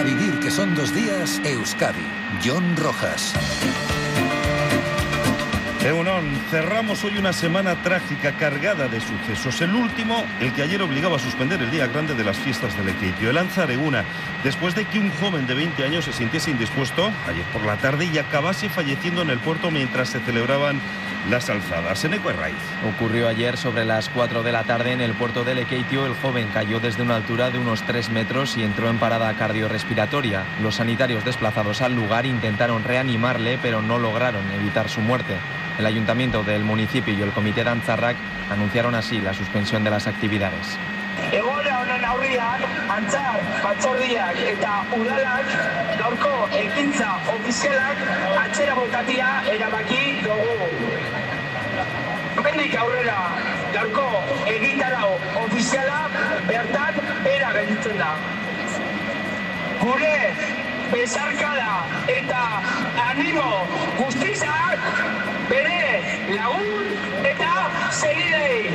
A vivir, que son 2 días, Euskadi. Jon Rojas. Egunon, cerramos hoy una semana trágica cargada de sucesos. El último, el que ayer obligaba a suspender el día grande de las fiestas de Lekeitio, el Antzareguna, después de que un joven de 20 años se sintiese indispuesto ayer por la tarde y acabase falleciendo en el puerto mientras se celebraban las alzadas. Eneco Herraiz. Ocurrió ayer sobre las 4 de la tarde en el puerto de Lekeitio. El joven cayó desde una altura de unos 3 metros y entró en parada cardiorrespiratoria. Los sanitarios desplazados al lugar intentaron reanimarle, pero no lograron evitar su muerte. El ayuntamiento del municipio y el comité de Antzarrak anunciaron así la suspensión de las actividades. Egoera honen aurrian, Antzar, batzordiak eta udalak gaurko ekintza ofizialak atzera botatia erabaki dugu. Hemendik aurrera gaurko egitarau ofiziala bertan bera gelditzen da. Gure besarkada eta animo guztizak bere lagun eta senidei.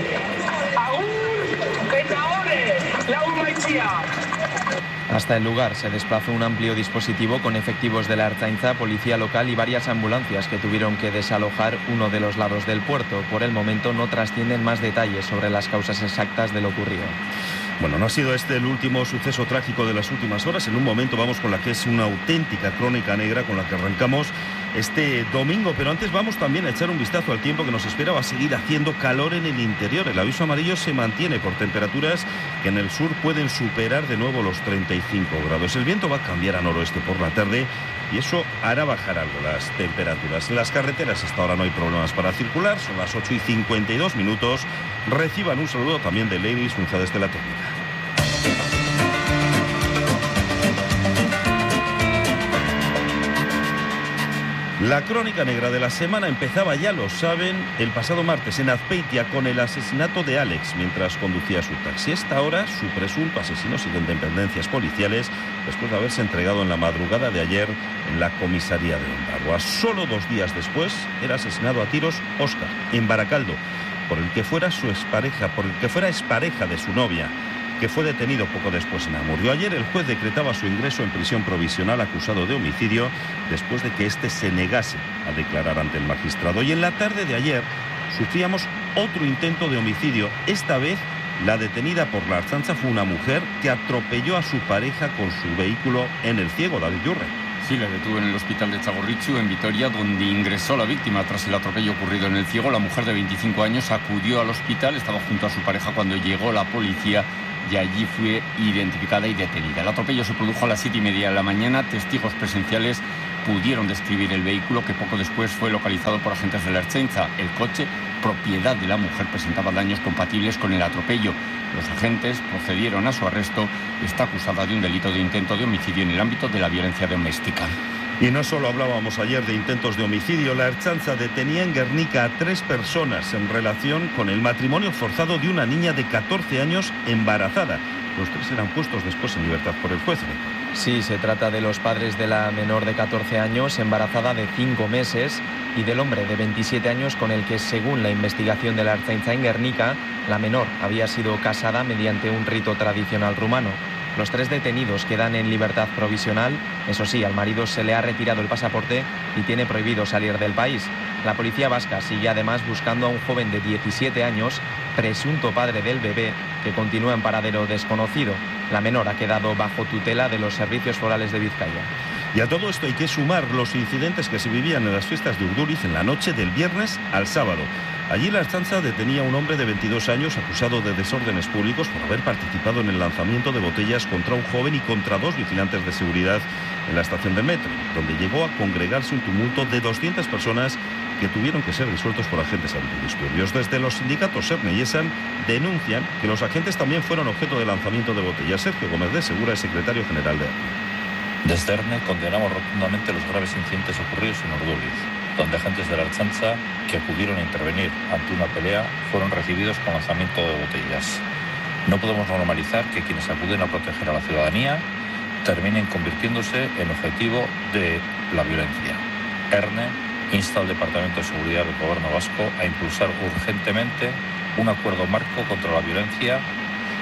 Hasta el lugar se desplazó un amplio dispositivo con efectivos de la Ertzaintza, policía local y varias ambulancias que tuvieron que desalojar uno de los lados del puerto. Por el momento no trascienden más detalles sobre las causas exactas de lo ocurrido. Bueno, no ha sido este el último suceso trágico de las últimas horas. En un momento vamos con la que es una auténtica crónica negra con la que arrancamos este domingo. Pero antes vamos también a echar un vistazo al tiempo que nos espera. Va a seguir haciendo calor en el interior. El aviso amarillo se mantiene por temperaturas que en el sur pueden superar de nuevo los 35 grados. El viento va a cambiar a noroeste por la tarde y eso hará bajar algo las temperaturas. En las carreteras hasta ahora no hay problemas para circular. Son las 8:52. Reciban un saludo también de Levis Unza desde la técnica. La crónica negra de la semana empezaba, ya lo saben, el pasado martes en Azpeitia con el asesinato de Alex mientras conducía su taxi. Esta hora, su presunto asesino sigue en dependencias policiales después de haberse entregado en la madrugada de ayer en la comisaría de Ondarroa. Solo 2 días después era asesinado a tiros Óscar, en Baracaldo, por el que fuera expareja de su novia, que fue detenido poco después en Amurrio. Ayer el juez decretaba su ingreso en prisión provisional acusado de homicidio después de que éste se negase a declarar ante el magistrado. Y en la tarde de ayer sufríamos otro intento de homicidio. Esta vez la detenida por la Ertzaintza fue una mujer que atropelló a su pareja con su vehículo en El Ciego, David Yurre. Sí, la detuvo en el hospital de Txagorritxu, en Vitoria, donde ingresó la víctima tras el atropello ocurrido en El Ciego. La mujer de 25 años acudió al hospital, estaba junto a su pareja cuando llegó la policía y allí fue identificada y detenida. El atropello se produjo a las 7:30 de la mañana. Testigos presenciales pudieron describir el vehículo, que poco después fue localizado por agentes de la Ertzaintza. El coche, propiedad de la mujer, presentaba daños compatibles con el atropello. Los agentes procedieron a su arresto. Está acusada de un delito de intento de homicidio en el ámbito de la violencia doméstica. Y no solo hablábamos ayer de intentos de homicidio, la Ertzaintza detenía en Guernica a 3 personas en relación con el matrimonio forzado de una niña de 14 años embarazada. Los 3 eran puestos después en libertad por el juez. Sí, se trata de los padres de la menor de 14 años, embarazada de 5 meses, y del hombre de 27 años con el que, según la investigación de la Ertzaintza en Guernica, la menor había sido casada mediante un rito tradicional rumano. Los 3 detenidos quedan en libertad provisional. Eso sí, al marido se le ha retirado el pasaporte y tiene prohibido salir del país. La policía vasca sigue además buscando a un joven de 17 años, presunto padre del bebé, que continúa en paradero desconocido. La menor ha quedado bajo tutela de los servicios forales de Vizcaya. Y a todo esto hay que sumar los incidentes que se vivían en las fiestas de Urduriz en la noche del viernes al sábado. Allí la Ertzaintza detenía a un hombre de 22 años acusado de desórdenes públicos por haber participado en el lanzamiento de botellas contra un joven y contra 2 vigilantes de seguridad en la estación del metro, donde llegó a congregarse un tumulto de 200 personas que tuvieron que ser disueltos por agentes antidisturbios. Desde los sindicatos Erne y Esan denuncian que los agentes también fueron objeto de lanzamiento de botellas. Sergio Gómez de Segura es secretario general de Erne. Desde Erne condenamos rotundamente los graves incidentes ocurridos en Urduriz, donde agentes de la Ertzaintza que acudieron a intervenir ante una pelea fueron recibidos con lanzamiento de botellas. No podemos normalizar que quienes acuden a proteger a la ciudadanía terminen convirtiéndose en objetivo de la violencia. Erne insta al Departamento de Seguridad del Gobierno vasco a impulsar urgentemente un acuerdo marco contra la violencia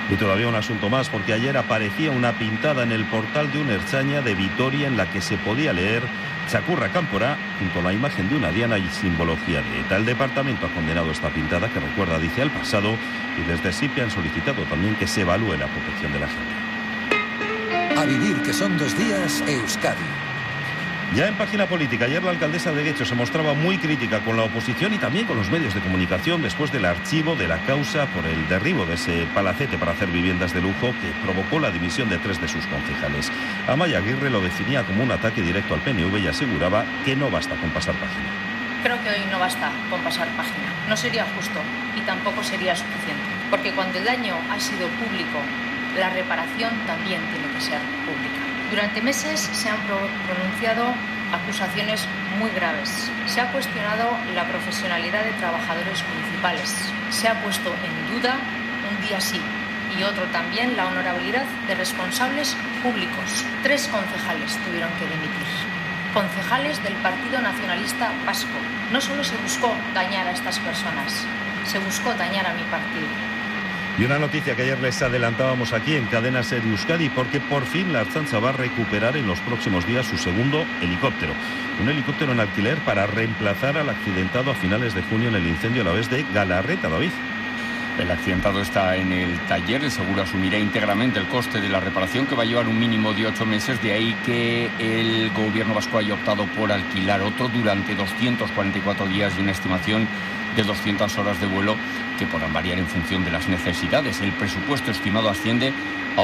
Y todavía un asunto más, porque ayer aparecía una pintada en el portal de un Ertzaina de Vitoria en la que se podía leer Txakurra Kanpora, junto a la imagen de una diana y simbología de ETA. El departamento ha condenado esta pintada, que recuerda, dice, al pasado, y desde SIPE han solicitado también que se evalúe la protección de la gente. A vivir, que son 2 días, Euskadi. Ya en página política, ayer la alcaldesa de Guecho se mostraba muy crítica con la oposición y también con los medios de comunicación después del archivo de la causa por el derribo de ese palacete para hacer viviendas de lujo que provocó la dimisión de 3 de sus concejales. Amaia Aguirre lo definía como un ataque directo al PNV y aseguraba que no basta con pasar página. Creo que hoy no basta con pasar página. No sería justo y tampoco sería suficiente. Porque cuando el daño ha sido público, la reparación también tiene que ser pública. Durante meses se han pronunciado acusaciones muy graves. Se ha cuestionado la profesionalidad de trabajadores municipales. Se ha puesto en duda, un día sí y otro también, la honorabilidad de responsables públicos. 3 concejales tuvieron que dimitir. Concejales del Partido Nacionalista Vasco. No solo se buscó dañar a estas personas, se buscó dañar a mi partido. Y una noticia que ayer les adelantábamos aquí en Cadena Ser Euskadi, porque por fin la Ertzaintza va a recuperar en los próximos días su segundo helicóptero. Un helicóptero en alquiler para reemplazar al accidentado a finales de junio en el incendio a la vez de Galarreta, David. El accidentado está en el taller, el seguro asumirá íntegramente el coste de la reparación, que va a llevar un mínimo de 8 meses, de ahí que el gobierno vasco haya optado por alquilar otro durante 244 días y una estimación de 200 horas de vuelo que podrán variar en función de las necesidades. El presupuesto estimado asciende a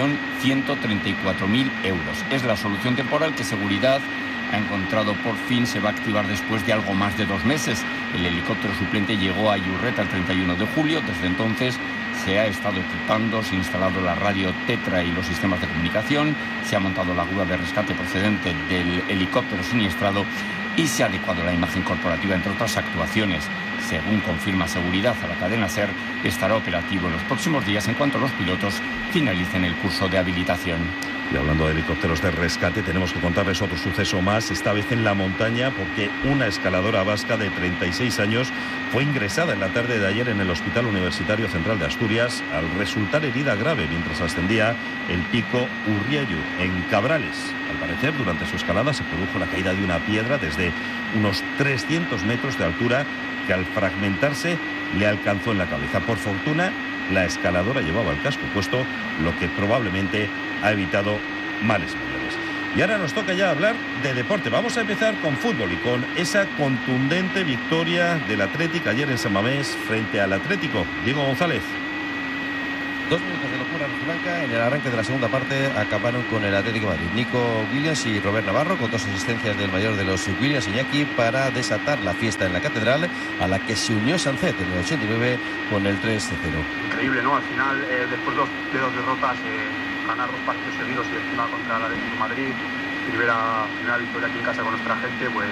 1.134.000 euros. Es la solución temporal que Seguridad ha encontrado por fin. Se va a activar después de algo más de 2 meses. El helicóptero suplente llegó a Iurreta el 31 de julio. Desde entonces se ha estado equipando, se ha instalado la radio Tetra y los sistemas de comunicación, se ha montado la grúa de rescate procedente del helicóptero siniestrado y se ha adecuado la imagen corporativa, entre otras actuaciones. Según confirma Seguridad a la cadena SER, estará operativo en los próximos días en cuanto los pilotos finalicen el curso de habilitación. Y hablando de helicópteros de rescate, tenemos que contarles otro suceso más, esta vez en la montaña, porque una escaladora vasca de 36 años fue ingresada en la tarde de ayer en el Hospital Universitario Central de Asturias al resultar herida grave mientras ascendía el pico Urriayu, en Cabrales. Al parecer, durante su escalada se produjo la caída de una piedra desde unos 300 metros de altura que al fragmentarse le alcanzó en la cabeza. Por fortuna, la escaladora llevaba el casco puesto, lo que probablemente ha evitado males mayores. Y ahora nos toca ya hablar de deporte. Vamos a empezar con fútbol y con esa contundente victoria del Atlético ayer en San Mamés frente al Atlético. Diego González. 2 minutos de locura rojiblanca. En el arranque de la segunda parte acabaron con el Atlético de Madrid. Nico Williams y Robert Navarro, con 2 asistencias del mayor de los Williams, Iñaki, para desatar la fiesta en la Catedral, a la que se unió Sancet en el 89 con el 3-0. Increíble, ¿no? Al final, después de 2 derrotas, ganar 2 partidos seguidos y encima contra el Atlético de Madrid, primera victoria aquí en casa con nuestra gente, pues